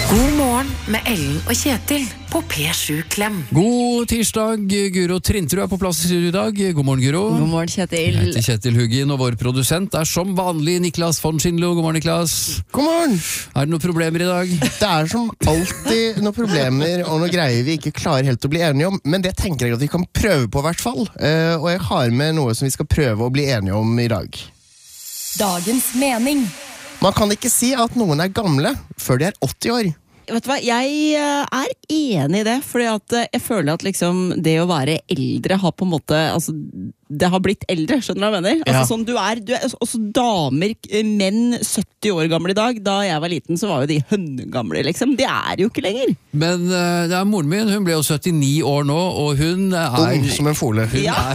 God morgen med Ellen og Kjetil på P7 Klem. God tirsdag, Guro Trintrud er på plass i dag. God morgen, Guro. God morgen, Kjetil. Jeg heter Kjetil Hugin, og vår produsent er som vanlig Niklas von Schindlo. God morgen, Niklas. God morgen. Er det noen problemer i dag? Det er som alltid noen problemer og noen greier vi ikke klarer helt å bli enige om, men det tenker jeg at vi kan prøve på i hvert fall. Og jeg har med noe som vi skal prøve å bli enige om i dag. Dagens mening. Man kan ikke si at noen er gamle før de er 80 år. Vet du hva, jeg er enig i det, fordi at jeg føler at liksom det å være eldre har på en måte, altså det har blitt eldre, skjønner du hva jeg mener? Ja. Altså sånn, du er også damer, menn 70 år gamle i dag. Da jeg var liten så var jo de hønnegamle liksom, de er jo ikke lenger. Men det er moren min, hun ble jo 79 år nå, og hun er... Ung som en fole. Hun Ja.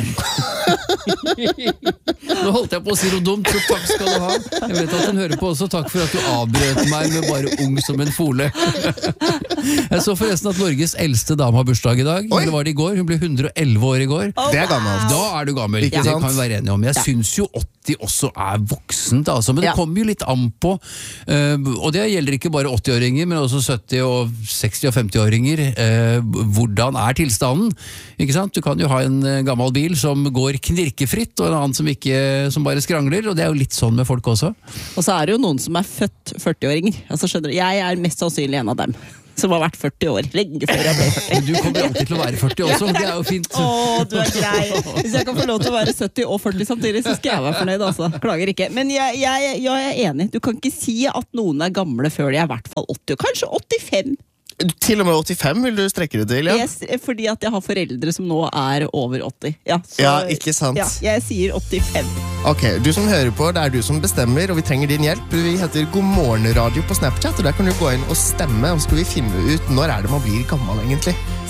Nå holdt jeg på å si noe dumt, så takk skal du ha. Jeg vet at hun hører på også, takk for at du avbrøt meg med bare ung som en fole. Jeg så forresten at Norges eldste dame har bursdag i dag. Oi. Det var det i går, hun ble 111 år i går. Det er gammelt. Da er du gammel, Ikke det sant? kan vi være enige om. Jeg synes jo 80 også er voksent, altså. Men det Ja. kommer jo litt an på, og det gjelder ikke bare 80-åringer, men også 70- og 60- og 50-åringer. Hvordan er tilstanden? Ikke sant? Du kan jo ha en gammel bil som går knirkefritt, og en annen som bare skrangler, og det er jo litt sånn med folk også. Og så er det jo noen som er født 40-åringer. Altså skjønner du, jeg er mest sannsynlig en av dem som har vært 40 år, lenge før jeg ble 40. Men du kommer alltid til å være 40 også, det er jo fint. Åh, du er grei. Hvis jeg kan få lov til å være 70 og 40 samtidig, så skal jeg være fornøyd, altså. Klager ikke. Men jeg er enig. Du kan ikke si at noen er gamle før de er i hvert fall 80, og kanskje 85. Til og med 85 vil du strekke det til, ja? Yes, fordi at jeg har foreldre som nå er over 80. Ja, så, Ja, ikke sant. Ja, jeg sier 85. Ok, du som hører på, det er du som bestemmer, og vi trenger din hjelp. Vi heter God morgen radio på Snapchat, og der kan du gå inn og stemme, og så skal vi finne ut når er det man blir gammel egentlig.